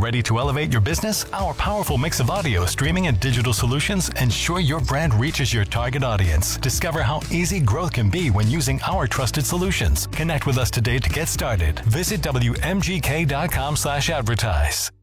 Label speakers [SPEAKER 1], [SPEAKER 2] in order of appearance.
[SPEAKER 1] Ready to elevate your business? Our powerful mix of audio, streaming, and digital solutions ensure your brand reaches your target audience. Discover how easy growth can be when using our trusted solutions. Connect with us today to get started. Visit WMGK.com/advertise.